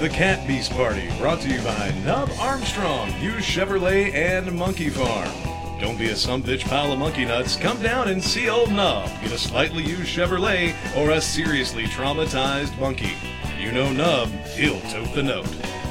The Cat Beast Party, brought to you by Nub Armstrong, Hughes Chevrolet, and Monkey Farm. Don't be a sumbitch pile of monkey nuts. Come down and see old Nub. Get a slightly used Chevrolet or a seriously traumatized monkey. You know Nub, he'll tote the note.